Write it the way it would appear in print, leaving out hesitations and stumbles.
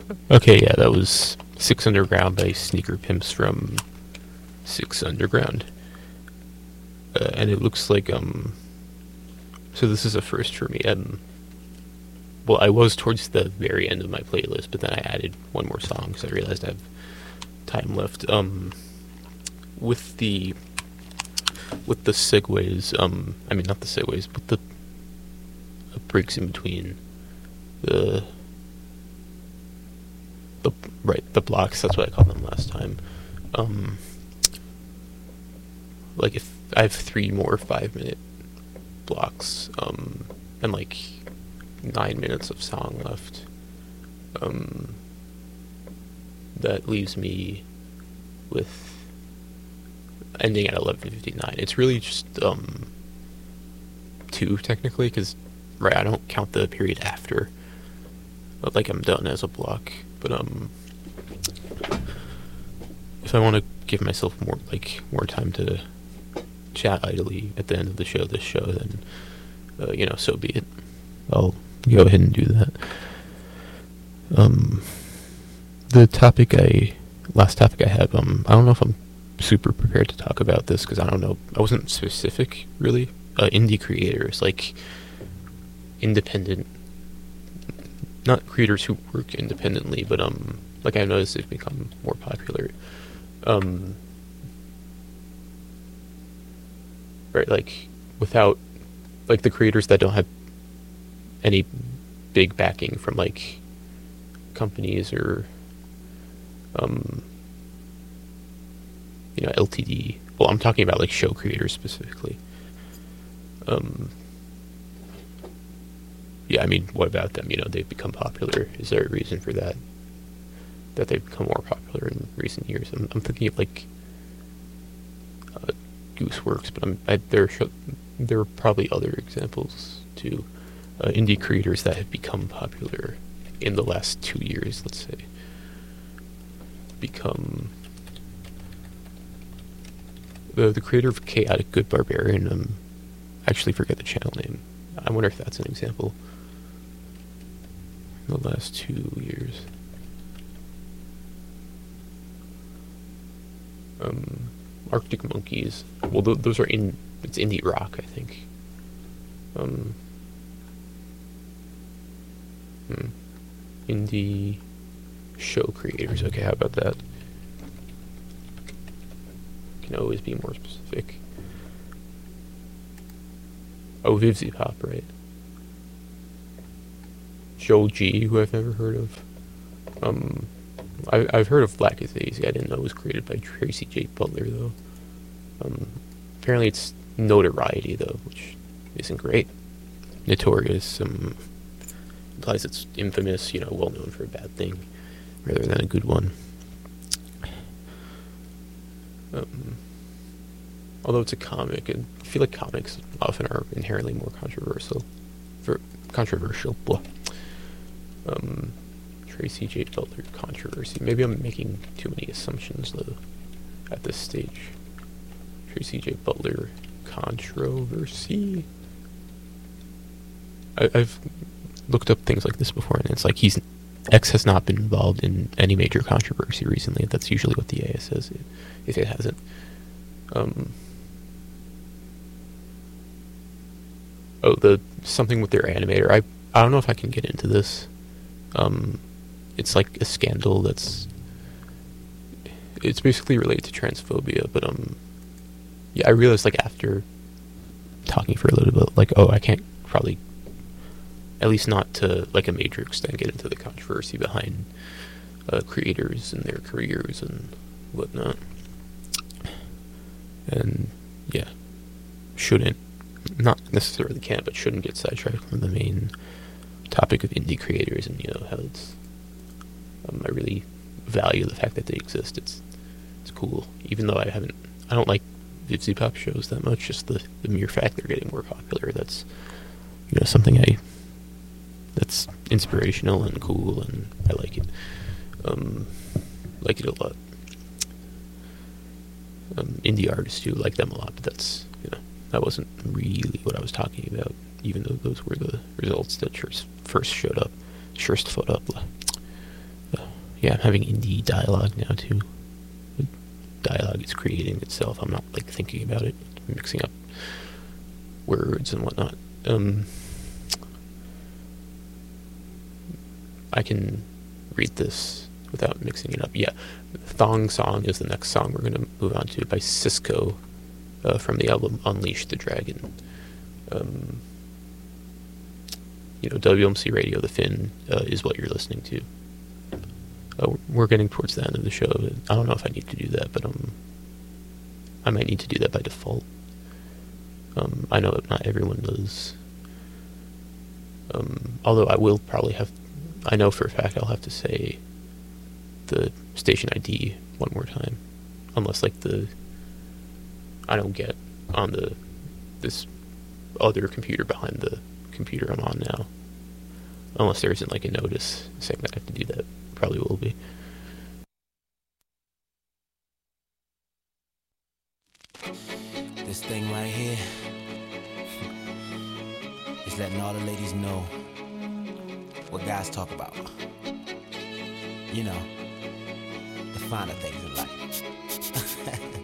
Okay, yeah, that was Six Underground by Sneaker Pimps from Six Underground. And it looks like, so this is a first for me. Well, I was towards the very end of my playlist, but then I added one more song because I realized I have time left. With the segues, I mean, not the segues, but the breaks in between the the blocks. That's what I called them last time. Like if I have 3 more 5-minute blocks, and like 9 minutes of song left, that leaves me with ending at 11:59. It's really just 2 technically, because I don't count the period after. Like I'm done as a block, but if I want to give myself more time to chat idly at the end of the show, then so be it. I'll go ahead and do that. The last topic I have, I don't know if I'm super prepared to talk about this because I don't know. I wasn't specific really. Indie creators, like independent, not creators who work independently, but like I've noticed they've become more popular. Right, like without like the creators that don't have any big backing from like companies or LTD. Well, I'm talking about like show creators specifically. Yeah, I mean, what about them? They've become popular. Is there a reason for that? That they've become more popular in recent years? I'm thinking of like Gooseworks, but there are probably other examples too. Indie creators that have become popular in the last 2 years, let's say. Become the creator of Chaotic Good Barbarian. I actually forget the channel name. I wonder if that's an example. In the last 2 years. Arctic Monkeys. Well, those are it's indie rock, I think. Indie show creators. Okay, how about that? Can always be more specific. Oh, Vivzy Pop, right? Joel G, who I've never heard of. I've heard of Black is Daisy. I didn't know it was created by Tracy J. Butler, though. Apparently it's Notoriety, though, which isn't great. Notorious implies it's infamous, well known for a bad thing, rather than a good one. Although it's a comic, and I feel like comics often are inherently more controversial. Blah. Tracy J. Butler controversy. Maybe I'm making too many assumptions though at this stage. Tracy J. Butler controversy. I've looked up things like this before, and it's like X has not been involved in any major controversy recently. That's usually what the AS says, if it hasn't. The something with their animator. I don't know if I can get into this. It's like a scandal it's basically related to transphobia, but yeah, I realized like after talking for a little bit, like, I can't probably, at least not to like a major extent, get into the controversy behind creators and their careers and whatnot. And yeah, not necessarily can't, but shouldn't get sidetracked from the main topic of indie creators and how it's I really value the fact that they exist. It's cool, even though I don't like Vivzy Pop shows that much. Just the mere fact they're getting more popular, that's something that's inspirational and cool, and I like it. Like it a lot. Indie artists too, like them a lot, but that's that wasn't really what I was talking about, even though those were the results that first showed up. Yeah, I'm having indie dialogue now too. The dialogue is creating itself. I'm not like thinking about it, mixing up words and whatnot. I can read this without mixing it up. Yeah, Thong Song is the next song we're going to move on to, by Cisco, from the album Unleash the Dragon. WMC Radio, the Finn, is what you're listening to. We're getting towards the end of the show. I don't know if I need to do that, but I might need to do that by default. I know that not everyone does. Although I will probably have... I know for a fact I'll have to say the station ID one more time. Unless, like, I don't get on this other computer behind the computer I'm on now. Unless there isn't, like, a notice saying that I have to do that. Probably will be. This thing right here is letting all the ladies know what guys talk about. You know, the finer things in life.